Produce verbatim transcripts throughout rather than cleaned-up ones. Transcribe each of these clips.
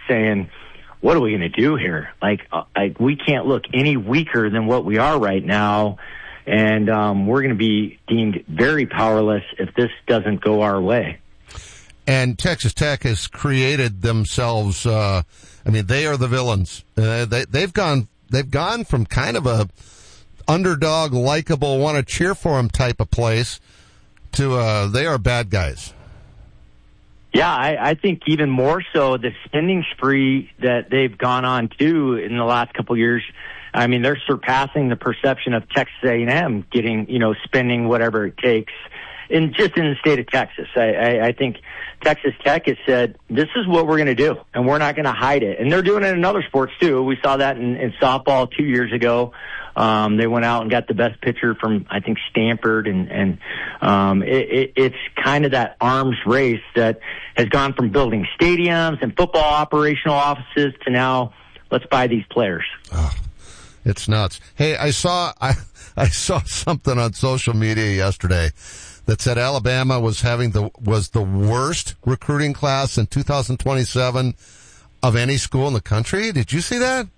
saying, what are we going to do here? Like, uh, like we can't look any weaker than what we are right now. And um, we're going to be deemed very powerless if this doesn't go our way. And Texas Tech has created themselves, uh, I mean, they are the villains. Uh, they, they've gone, they've gone from kind of a underdog, likable, want to cheer for them type of place to, uh, they are bad guys. Yeah, I, I think even more so the spending spree that they've gone on to in the last couple of years. I mean, they're surpassing the perception of Texas A and M getting, you know, spending whatever it takes in just in the state of Texas. I, I, I think Texas Tech has said, this is what we're going to do, and we're not going to hide it. And they're doing it in other sports, too. We saw that in, in softball two years ago. Um, they went out and got the best pitcher from, I think, Stanford, and, and um, it, it, it's kind of that arms race that has gone from building stadiums and football operational offices to now let's buy these players. Oh, it's nuts. Hey, I saw I, I saw something on social media yesterday that said Alabama was having the was the worst recruiting class in two thousand twenty-seven of any school in the country. Did you see that?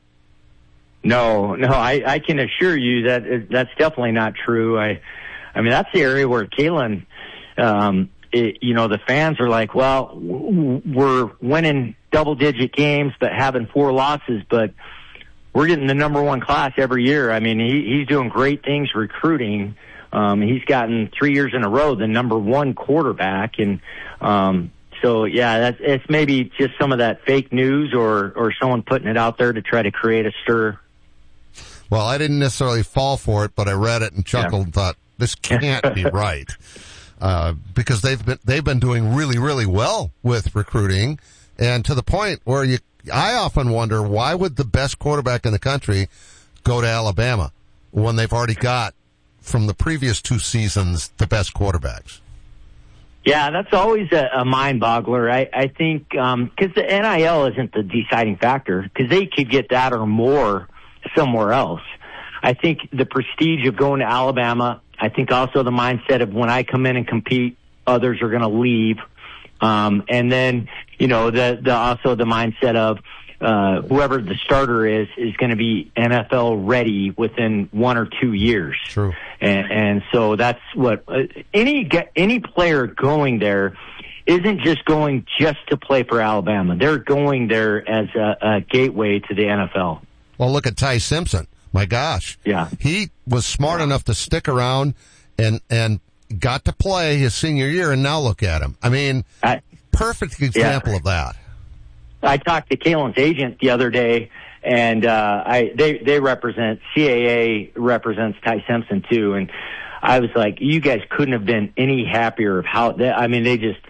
No, no, I, I can assure you that it, that's definitely not true. I, I mean, that's the area where Kalen, um, it, you know, the fans are like, well, w- we're winning double-digit games but having four losses, but we're getting the number one class every year. I mean, he, he's doing great things recruiting. Um, he's gotten three years in a row the number one quarterback, and um, so yeah, that's it's maybe just some of that fake news or or someone putting it out there to try to create a stir. Well, I didn't necessarily fall for it, but I read it and chuckled yeah. and thought, this can't be right. Uh, because they've been, they've been doing really, really well with recruiting, and to the point where you, I often wonder, why would the best quarterback in the country go to Alabama when they've already got, from the previous two seasons, the best quarterbacks? Yeah, that's always a, a mind boggler. I, I think, um, cause the N I L isn't the deciding factor, cause they could get that or more somewhere else. I think the prestige of going to Alabama, I think also the mindset of when I come in and compete, others are going to leave. Um, and then, you know, the, the, also the mindset of, uh, whoever the starter is, is going to be N F L ready within one or two years. True. And, and so that's what, uh, any, any player going there isn't just going just to play for Alabama. They're going there as a, a gateway to the N F L. Well, look at Ty Simpson. My gosh. Yeah. He was smart yeah. enough to stick around and, and got to play his senior year, and now look at him. I mean, I, perfect example yeah. of that. I talked to Kalen's agent the other day, and uh, I they, they represent, C A A represents Ty Simpson too, and I was like, you guys couldn't have been any happier of how, they, I mean, they just,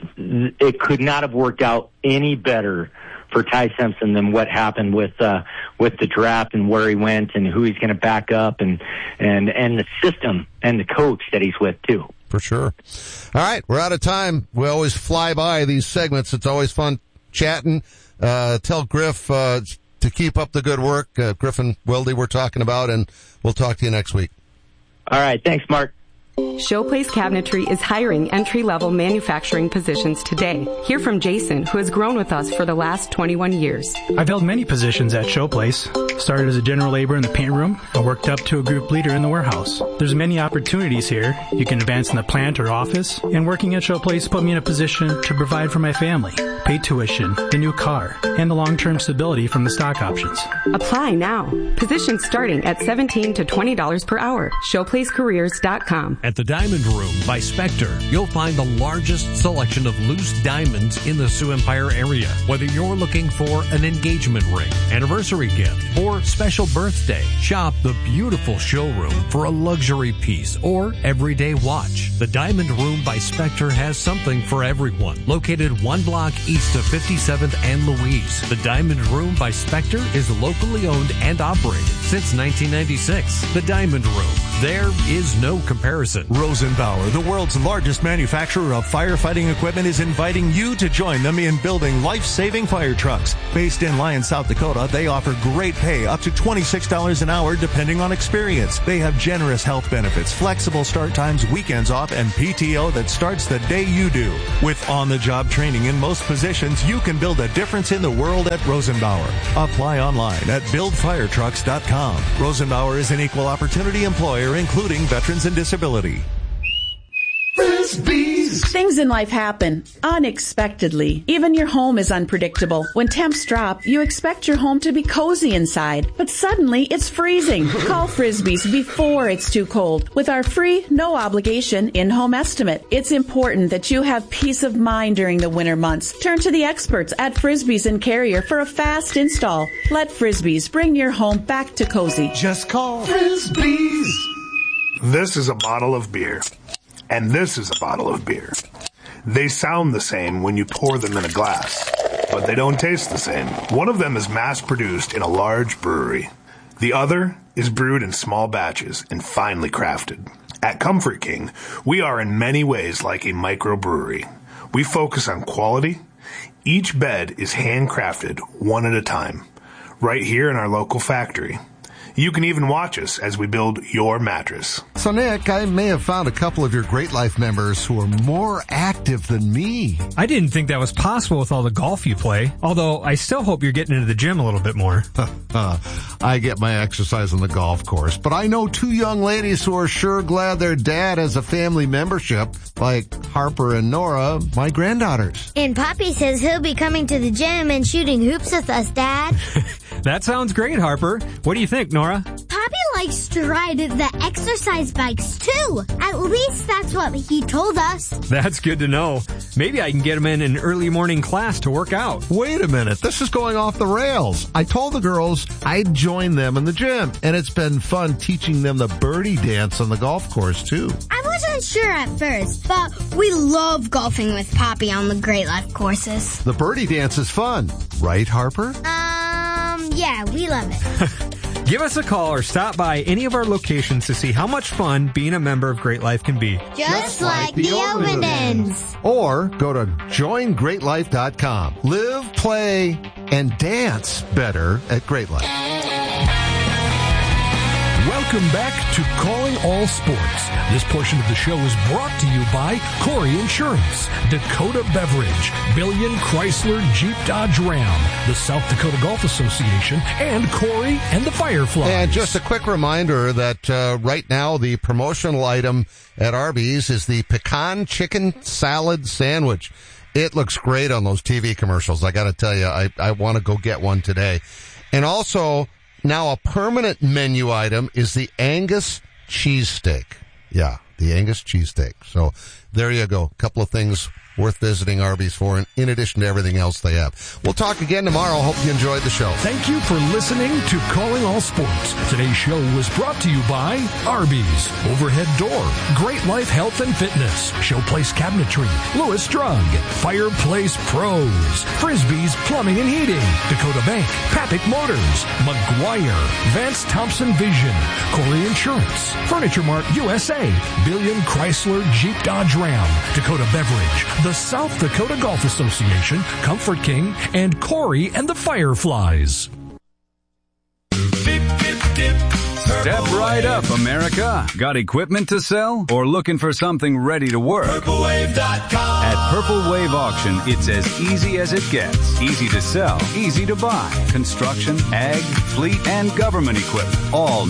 it could not have worked out any better for Ty Simpson than what happened with uh with the draft and where he went and who he's going to back up and and and the system and the coach that he's with too. For sure. All right, we're out of time. We always fly by these segments. It's always fun chatting. Uh tell Griff uh to keep up the good work. Uh, Griff and Wilde we're talking about, and we'll talk to you next week. All right, thanks, Mark. Showplace Cabinetry is hiring entry-level manufacturing positions today. Hear from Jason, who has grown with us for the last twenty-one years. I've held many positions at Showplace. Started as a general laborer in the paint room and worked up to a group leader in the warehouse. There's many opportunities here. You can advance in the plant or office, and working at Showplace put me in a position to provide for my family, pay tuition, the new car, and the long-term stability from the stock options. Apply now. Positions starting at seventeen dollars to twenty dollars per hour. showplace careers dot com. At the Diamond Room by Spectre, you'll find the largest selection of loose diamonds in the Sioux Empire area. Whether you're looking for an engagement ring, anniversary gift, or special birthday, shop the beautiful showroom for a luxury piece or everyday watch. The Diamond Room by Spectre has something for everyone. Located one block east of fifty-seventh and Louise, the Diamond Room by Spectre is locally owned and operated since nineteen ninety-six. The Diamond Room, There is no comparison. Rosenbauer, the world's largest manufacturer of firefighting equipment, is inviting you to join them in building life-saving fire trucks. Based in Lyon, South Dakota, they offer great pay, up to twenty-six dollars an hour depending on experience. They have generous health benefits, flexible start times, weekends off, and P T O that starts the day you do. With on-the-job training in most positions, you can build a difference in the world at Rosenbauer. Apply online at build fire trucks dot com. Rosenbauer is an equal opportunity employer, including veterans and disability. Frisbees. Things in life happen unexpectedly. Even your home is unpredictable. When temps drop, you expect your home to be cozy inside, but suddenly it's freezing. Call Frisbees before it's too cold with our free, no obligation in-home estimate. It's important that you have peace of mind during the winter months. Turn to the experts at Frisbees and Carrier for a fast install. Let Frisbees bring your home back to cozy. Just call Frisbees. This is a bottle of beer. And this is a bottle of beer. They sound the same when you pour them in a glass, but they don't taste the same. One of them is mass-produced in a large brewery. The other is brewed in small batches and finely crafted. At Comfort King, we are in many ways like a microbrewery. We focus on quality. Each bed is handcrafted one at a time, right here in our local factory. You can even watch us as we build your mattress. So, Nick, I may have found a couple of your Great Life members who are more active than me. I didn't think that was possible with all the golf you play, although I still hope you're getting into the gym a little bit more. uh, I get my exercise on the golf course, but I know two young ladies who are sure glad their dad has a family membership, like Harper and Nora, my granddaughters. And Poppy says he'll be coming to the gym and shooting hoops with us, Dad. That sounds great, Harper. What do you think, Nora? Poppy likes to ride the exercise bikes, too. At least that's what he told us. That's good to know. Maybe I can get him in an early morning class to work out. Wait a minute. This is going off the rails. I told the girls I'd join them in the gym, and it's been fun teaching them the birdie dance on the golf course, too. I wasn't sure at first, but we love golfing with Poppy on the Great Life courses. The birdie dance is fun, right, Harper? Um, yeah, we love it. Give us a call or stop by any of our locations to see how much fun being a member of Great Life can be. Just, Just like, like the Ovendens. Or go to join great life dot com. Live, play, and dance better at Great Life. Welcome back to Calling All Sports. This portion of the show is brought to you by Corey Insurance, Dakota Beverage, Billion Chrysler Jeep Dodge Ram, the South Dakota Golf Association, and Corey and the Fireflies. And just a quick reminder that uh, right now the promotional item at Arby's is the pecan chicken salad sandwich. It looks great on those T V commercials. I got to tell you, I, I want to go get one today. And also, now a permanent menu item is the Angus cheesesteak. Yeah, the Angus cheesesteak. So there you go. A couple of things worth visiting Arby's for, in, in addition to everything else they have. We'll talk again tomorrow. Hope you enjoyed the show. Thank you for listening to Calling All Sports. Today's show was brought to you by Arby's, Overhead Door, Great Life Health and Fitness, Showplace Cabinetry, Lewis Drug, Fireplace Pros, Frisbees Plumbing and Heating, Dakota Bank, Papik Motors, McGuire, Vance Thompson Vision, Corey Insurance, Furniture Mart U S A, Billion Chrysler Jeep Dodge Ram, Dakota Beverage, the South Dakota Golf Association, Comfort King, and Corey and the Fireflies. Step right up, America. Got equipment to sell or looking for something ready to work? Purple Wave dot com. At Purple Wave Auction, it's as easy as it gets. Easy to sell, easy to buy. Construction, ag, fleet, and government equipment. All